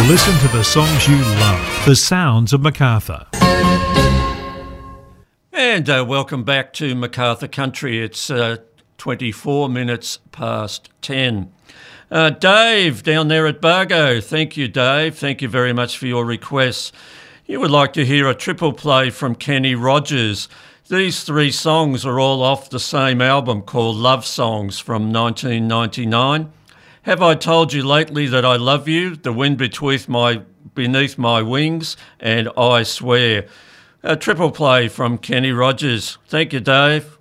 Listen to the songs you love. The sounds of Macarthur. And welcome back to Macarthur Country. It's 24 minutes past 10. Dave, down there at Bargo. Thank you, Dave. Thank you very much for your requests. You would like to hear a triple play from Kenny Rogers. These three songs are all off the same album called Love Songs from 1999. Have I Told You Lately That I Love You, The Wind Beneath My Wings, and I Swear. A triple play from Kenny Rogers. Thank you, Dave.